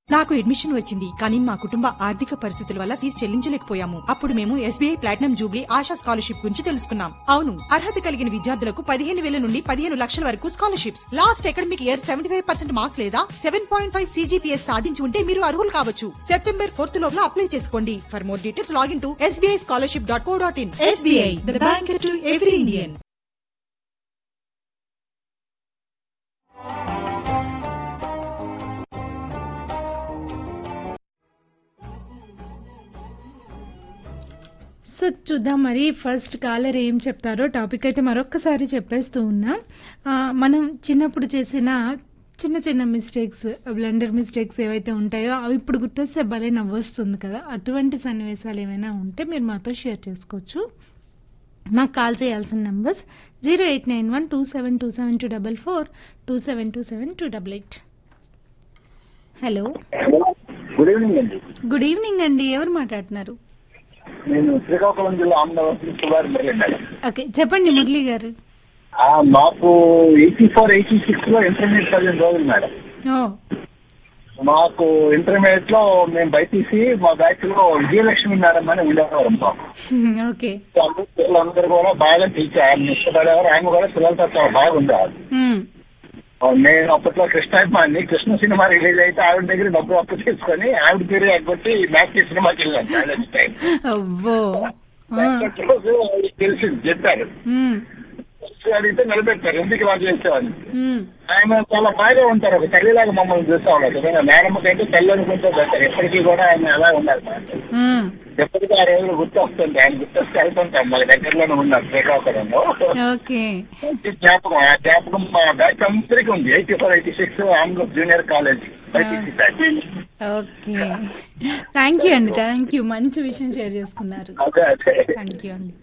నాకు అడ్మిషన్ వచ్చింది కానీ మా కుటుంబ ఆర్థిక పరిస్థితుల వల్ల ఫీజు చెల్లించలేకపోయాము. అప్పుడు మేము SBI platinum Jubilee ASHA scholarship గురించి తెలుసుకున్నాం. అవును, అర్హత కలిగిన విద్యార్థులకు 15,000 నుండి 15 లక్షల వరకు scholarships. Last academic year 75% marks లేదా 7.5 CGPS సాధించి ఉంటే మీరు అర్హులు కావచ్చు. సెప్టెంబర్ 4th లోపల అప్లై చేసుకోండి. For more details login to sbischolarship.co.in. SBI, the bank to every Indian. So చూద్దాం మరి ఫస్ట్ కాలర్ ఏం చెప్తారో. టాపిక్ అయితే మరొక్కసారి చెప్పేస్తూ ఉన్నా. మనం చిన్నప్పుడు చేసిన చిన్న చిన్న మిస్టేక్స్, బ్లెండర్ మిస్టేక్స్ ఏవైతే ఉంటాయో అవి ఇప్పుడు గుర్తొస్తే భలే నవ్వొస్తుంది కదా. అటువంటి సన్నివేశాలు ఏమైనా ఉంటే మీరు మాతో షేర్ చేసుకోవచ్చు. నాకు కాల్ చేయాల్సిన నంబర్స్ 0891272724, 272728. హలో, గుడ్ ఈవినింగ్ అండి. గుడ్ ఈవినింగ్ అండి. ఎవరు మాట్లాడుతున్నారు? నేను శ్రీకాకుళం జిల్లా ఆంధ్రప్రదేశ్ సుగారు మేడండి. ఓకే, చెప్పండి మురళి గారు. మాకు 84-86 లో ఇంటర్మీడియట్ చదివిన రోజులు మేడం. మాకు ఇంటర్మీడియట్ లో మేము బైపీసీ, మా బ్యాచ్ లో విజయలక్ష్మి మేడం అని ఉండేవారు. ఓకే, పిల్లలందరూ కూడా బాగా టీచర్, ఆయన ఇష్టపడేవారు. ఆయన కూడా పిల్లలతో చాలా బాగుండేవారు. నేను అప్పట్లో కృష్ణాభిమాని. కృష్ణ సినిమా రిలీజ్ అయితే ఆవిడ దగ్గర డబ్బులు అప్పు తీసుకొని ఆవిడ పేరు ఎగ్గొట్టి మ్యాథ్స్ సినిమాకి వెళ్ళాను కాలేజ్ టైం. రోజు తెలిసింది చెప్పారు, అడిగితే నిలబెట్టారు ఎందుకు ఇలా చేసేవాడిని. ఆయన చాలా బాగా ఉంటారు, ఒక తల్లిలాగా మమ్మల్ని చూసేవాళ్ళు. మేడమ్మ కంటే తల్లి అనుకుంటే బెటర్. ఎప్పటికీ కూడా ఆయన అలా ఉన్నారు. ఎప్పటికీ ఆ రోజులు గుర్తొస్తుంది. ఆయన గుర్తొస్తే వెళ్తుంటాం. మా దగ్గరలోనే ఉన్నారు శ్రీకాకుళంలో. మంచి జ్ఞాపకం. ఆ జ్ఞాపకం మా బ్యాచ్ అందరికీ ఉంది. 84-86 Andhra junior college BiPC batch. Okay, thank you అండి. థ్యాంక్ యూ, మంచి విషయం షేర్ చేసుకున్నారు. థ్యాంక్ యూ అండి.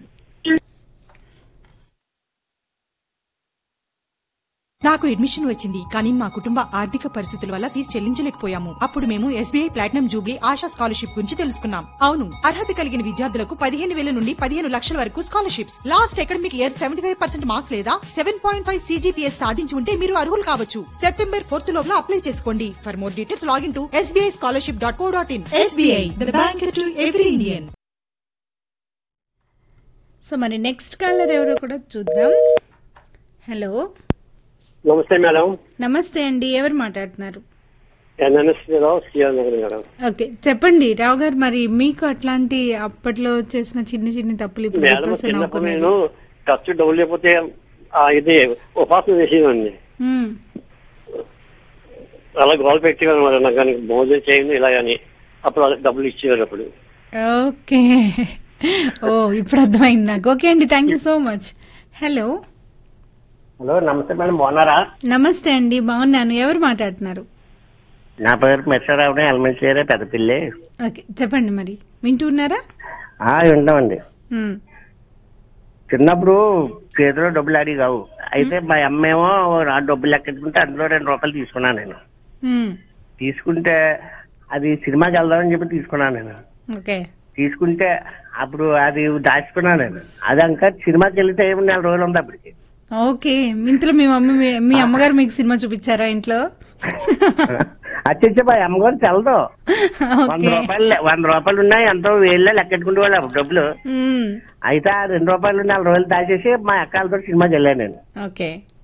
నాకు అడ్మిషన్ వచ్చింది కానీ మా కుటుంబ ఆర్థిక పరిస్థితుల వల్ల ఫీజు చెల్లించలేకపోయాము. అప్పుడు మేము SBI platinum Jubilee ASHA scholarship గురించి తెలుసుకున్నాం. అవును, అర్హత కలిగిన విద్యార్థులకు 15,000 నుండి 15 లక్షల వరకు scholarships. Last academic year 75% marks లేదా 7.5 CGPS సాధించి ఉంటే మీరు అర్హులు కావచ్చు. సెప్టెంబర్ 4th లోపల అప్లై చేసుకోండి. For more details login to sbischolarship.co.in. SBI, the bank to every Indian. So మరి నెక్స్ట్ కాలర్ ఎవరో కూడా చూద్దాం. హలో, నమస్తే మేడం. నమస్తే అండి. ఎవరు మాట్లాడుతున్నారు? ఓకే, చెప్పండి రావు గారు. మరి మీకు అట్లాంటి అప్పట్లో చేసిన చిన్న చిన్న తప్పులు ఇప్పుడు నేను ఖర్చు డబ్బులు లేకపోతే ఇది ఉపాసన చేసేదండి. అలా గోల్ పెట్టేవారు మరి నాకు కానీ భోజనం చేయండి ఇలాగని. అప్పుడు డబ్బులు ఇచ్చేవారు అప్పుడు. ఓకే, ఓ ఇప్పుడు అర్థమైంది నాకు. ఓకే అండి, thank you so much. Hello, hello, నమస్తే మేడం. బాగున్నారా? నమస్తే అండి, బాగున్నాను. ఎవరు మాట్లాడుతున్నారు? నా పేరు మెస్సరావు, ఎల్మెంచేరే పెద్దపిల్లి. ఓకే, చెప్పండి. మరి వింటున్నారా? వింటామండి. చిన్నప్పుడు చేతిలో డబ్బులు అడిగి కావు. అయితే మా అమ్మేమో డబ్బులు లెక్కించుకుంటే అందులో 2 రూపాయలు తీసుకున్నాను నేను. తీసుకుంటే అది సినిమాకి వెళ్దామని చెప్పి తీసుకున్నాను నేను. తీసుకుంటే అప్పుడు అది దాచుకున్నాను నేను. అది ఇంకా సినిమాకి వెళ్తే 4 రోజులు ఉంది అప్పటికి. ఓకే, ఇంట్లో మీ అమ్మగారు మీకు సినిమా చూపించారా ఇంట్లో? అచ్చే మా అమ్మగారు తెలదు. 100 రూపాయలు ఉన్నాయి, ఎంతో వేళ్ళ లెక్కెట్టుకుంటే వాళ్ళు డబ్బులు. అయితే ఆ 2 రూపాయలు 4 రోజులు దాచేసి మా అక్కలతో సినిమాకి వెళ్ళాను నేను. ఓకే,